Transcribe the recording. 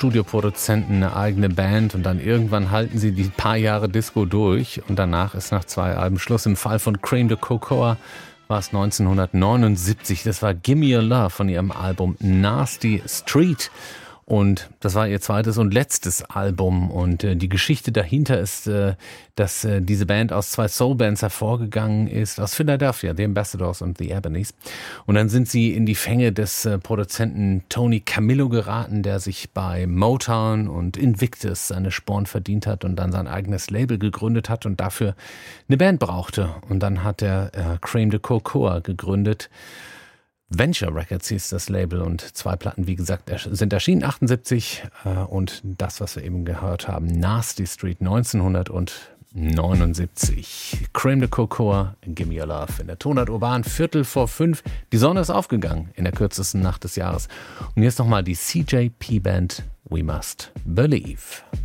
Studioproduzenten, eine eigene Band und dann irgendwann halten sie die paar Jahre Disco durch und danach ist nach 2 Alben Schluss. Im Fall von Cream de Cocoa war es 1979. Das war Gimme Your Love von ihrem Album Nasty Street. Und das war ihr zweites und letztes Album. Und die Geschichte dahinter ist, dass diese Band aus 2 Soulbands hervorgegangen ist, aus Philadelphia, The Ambassadors und The Ebonies. Und dann sind sie in die Fänge des Produzenten Tony Camillo geraten, der sich bei Motown und Invictus seine Sporen verdient hat und dann sein eigenes Label gegründet hat und dafür eine Band brauchte. Und dann hat er Cream de Cocoa gegründet. Venture Records hieß das Label und 2 Platten, wie gesagt, sind erschienen, 78 und das, was wir eben gehört haben, Nasty Street 1979. Cream de Cocoa, Gimme Your Love in der Tonart Urban, 4:45. Die Sonne ist aufgegangen in der kürzesten Nacht des Jahres. Und jetzt nochmal die CJP Band We Must Believe.